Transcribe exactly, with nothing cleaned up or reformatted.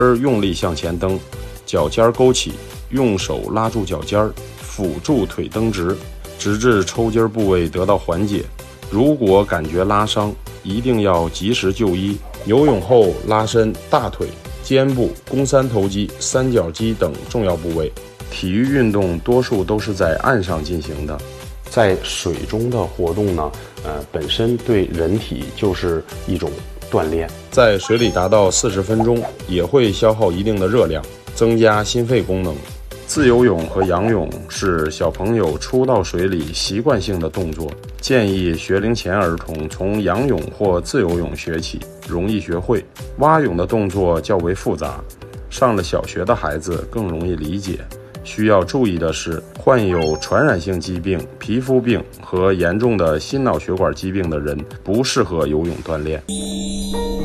而用力向前蹬，脚尖勾起，用手拉住脚尖，辅助腿蹬直，直至抽筋部位得到缓解。如果感觉拉伤，一定要及时就医。游泳后拉伸大腿、肩部、肱三头肌、三角肌等重要部位。体育运动多数都是在岸上进行的，在水中的活动呢，呃，本身对人体就是一种锻炼。在水里达到四十分钟，也会消耗一定的热量，增加心肺功能。自由泳和仰泳是小朋友初到水里习惯性的动作，建议学龄前儿童从仰泳或自由泳学起，容易学会。蛙泳的动作较为复杂，上了小学的孩子更容易理解。需要注意的是，患有传染性疾病、皮肤病和严重的心脑血管疾病的人不适合游泳锻炼。